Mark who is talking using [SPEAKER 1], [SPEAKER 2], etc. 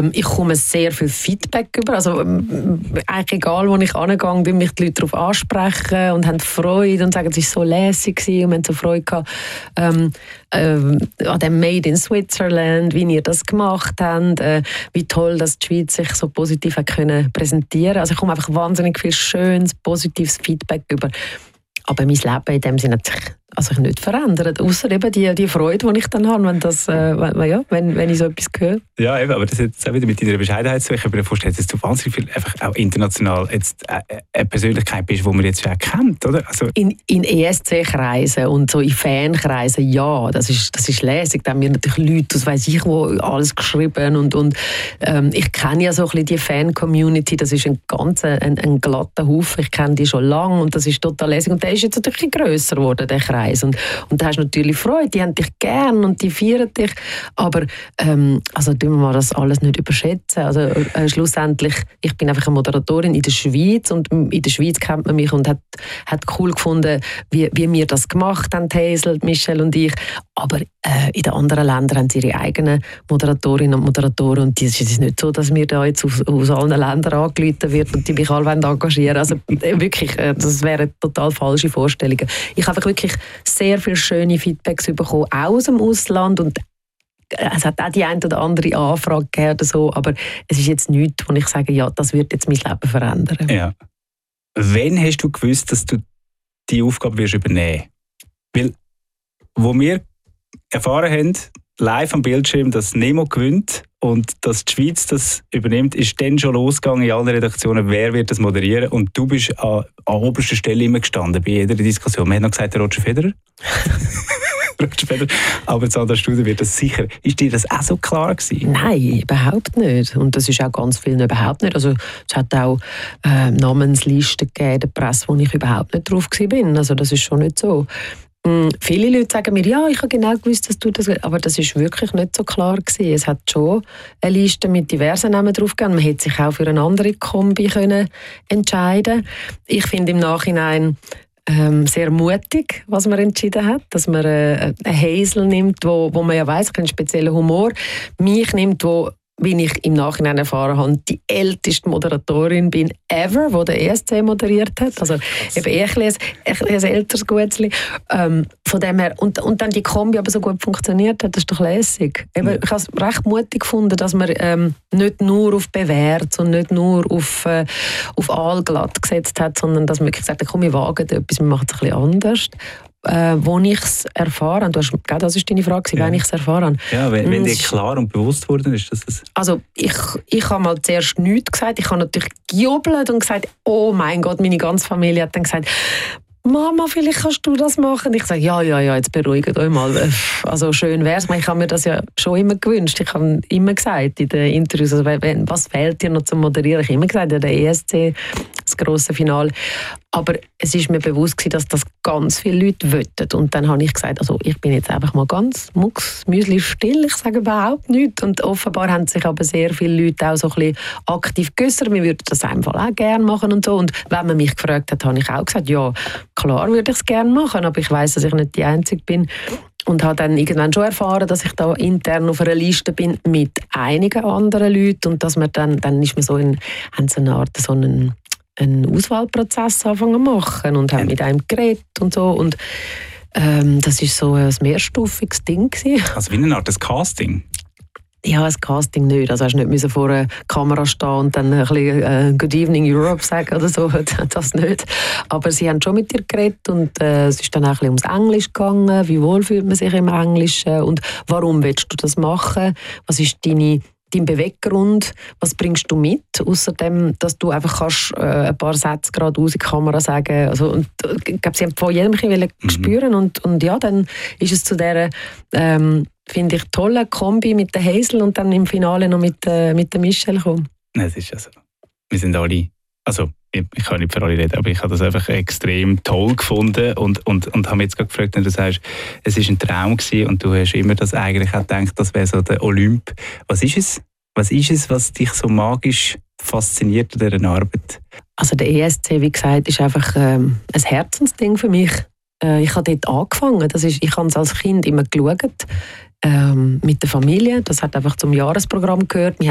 [SPEAKER 1] Ich komme sehr viel Feedback über. Also eigentlich egal, wo ich angegangen bin, mich die Leute darauf ansprechen und haben Freude und sagen, es war so lässig und wir haben so Freude gehabt an dem Made in Switzerland, wie ihr das gemacht habt, wie toll, dass die Schweiz sich so positiv hat können präsentieren. Also ich komme einfach wahnsinnig viel schönes, positives Feedback über. Aber mein Leben in dem Sinne hat sich nicht verändert, außer eben die Freude, die ich dann habe, wenn ich so etwas höre.
[SPEAKER 2] Ja, eben, aber das hat jetzt auch wieder mit deiner Bescheidenheit zu tun. Ich kann mir vorstellen, dass du wahnsinnig viel einfach auch international jetzt eine Persönlichkeit bist, die man jetzt schon kennt, oder? Also
[SPEAKER 1] in ESC-Kreisen und so in Fankreisen, ja, das ist lässig. Da haben wir natürlich Leute, das weiss ich, die alles geschrieben und ich kenne ja so ein bisschen die Fan-Community, das ist ein glatter Haufen, ich kenne die schon lange und das ist total lässig. Und der ist jetzt natürlich grösser geworden, der Kreis. Und da hast du natürlich Freude, die haben dich gern und die feiern dich. Aber also tun wir mal das alles nicht überschätzen. Also schlussendlich, ich bin einfach eine Moderatorin in der Schweiz und in der Schweiz kennt man mich und hat cool gefunden, wie wir das gemacht haben, Hazel, Michelle und ich. Aber in den anderen Ländern haben sie ihre eigenen Moderatorinnen und Moderatoren und es ist nicht so, dass mir da jetzt aus allen Ländern angerufen wird und die mich alle engagieren wollen. Also wirklich, das wären total falsche Vorstellungen. Ich habe wirklich sehr viele schöne Feedbacks bekommen, auch aus dem Ausland und es hat auch die eine oder andere Anfrage gegeben oder so, aber es ist jetzt nichts, wo ich sage, ja, das wird jetzt mein Leben verändern.
[SPEAKER 2] Ja. Wann hast du gewusst, dass du die Aufgabe wirst übernehmen? Weil, wo wir erfahren haben, live am Bildschirm, dass Nemo gewinnt und dass die Schweiz das übernimmt, ist dann schon losgegangen in allen Redaktionen, wer wird das moderieren. Und du bist an oberster Stelle immer gestanden bei jeder Diskussion. Man hat noch gesagt, Roger Federer. Roger Federer. Aber Sandra Studer wird das sicher. Ist dir das auch so klar gewesen?
[SPEAKER 1] Nein, überhaupt nicht. Und das ist auch ganz vielen überhaupt nicht. Also es hat auch Namenslisten gegeben in der Presse, wo ich überhaupt nicht drauf war. Also das ist schon nicht so. Viele Leute sagen mir, ja, ich habe genau gewusst, dass du das willst. Aber das ist wirklich nicht so klar gewesen. Es hat schon eine Liste mit diversen Namen drauf gegeben. Man hätte sich auch für eine andere Kombi können entscheiden. Ich finde im Nachhinein sehr mutig, was man entschieden hat, dass man eine Hazel nimmt, wo man ja weiss, einen speziellen Humor, mich nimmt, wie ich im Nachhinein erfahren habe, die älteste Moderatorin bin ever, die der ESC moderiert hat. Also eben ein älteres Gutzli. Von dem her, und dann die Kombi aber so gut funktioniert hat, das ist doch lässig. Eben, ich habe es recht mutig gefunden, dass man nicht nur auf bewährt und nicht nur auf allglatt gesetzt hat, sondern dass man wirklich gesagt hat, komm, wir wagen etwas, wir machen es ein bisschen anders. Wo ich es erfahren habe, das ist deine Frage, wenn ich es erfahren habe.
[SPEAKER 2] Ja, wenn dir klar und bewusst worden ist, dass das...
[SPEAKER 1] Also ich habe mal zuerst nichts gesagt, ich habe natürlich gejubelt und gesagt, oh mein Gott, meine ganze Familie hat dann gesagt, Mama, vielleicht kannst du das machen. Ich sage, ja, jetzt beruhigt euch mal. Also schön wäre es. Ich habe mir das ja schon immer gewünscht. Ich habe immer gesagt in den Interviews, also, was fehlt dir noch zum Moderieren? Ich habe immer gesagt, ja, der ESC, das grosse Finale. Aber es ist mir bewusst gewesen, dass das ganz viele Leute wollen. Und dann habe ich gesagt, also ich bin jetzt einfach mal ganz mucksmüsli still, ich sage überhaupt nichts. Und offenbar haben sich aber sehr viele Leute auch so ein bisschen aktiv geäussert. Wir würden das einfach auch gerne machen und so. Und wenn man mich gefragt hat, habe ich auch gesagt, ja, klar würde ich es gerne machen, aber ich weiss, dass ich nicht die Einzige bin. Und habe dann irgendwann schon erfahren, dass ich da intern auf einer Liste bin mit einigen anderen Leuten. Und dass man dann ist man so haben so eine Art, so einen Auswahlprozess anfangen zu machen und haben mit einem geredet und so. Und das war so ein mehrstufiges Ding gewesen.
[SPEAKER 2] Also wie eine Art Casting?
[SPEAKER 1] Ja, ein Casting nicht. Also hast du nicht vor einer Kamera stehen und dann ein bisschen «Good evening Europe» sagen oder so. Das nicht. Aber sie haben schon mit dir geredet und es ist dann auch ein bisschen ums Englisch gegangen. Wie wohl fühlt man sich im Englischen und warum willst du das machen? Was ist dein Beweggrund, was bringst du mit, außerdem, dass du einfach kannst, ein paar Sätze gerade aus in die Kamera sagen. Also, und, ich glaube, sie haben von jedem ein bisschen spüren und ja, dann ist es zu dieser, finde ich, tollen Kombi mit der Hazel und dann im Finale noch mit der Michelle gekommen.
[SPEAKER 2] Es ist also, wir sind alle, also ich kann nicht für alle reden, aber ich habe das einfach extrem toll gefunden und habe mich jetzt gerade gefragt, wenn du sagst, es war ein Traum gewesen und du hast immer das eigentlich auch gedacht, das wäre so der Olymp. Was ist es, was dich so magisch fasziniert an dieser Arbeit?
[SPEAKER 1] Also der ESC, wie gesagt, ist einfach ein Herzensding für mich. Ich habe dort angefangen. Ich habe es als Kind immer geschaut, mit der Familie. Das hat einfach zum Jahresprogramm gehört.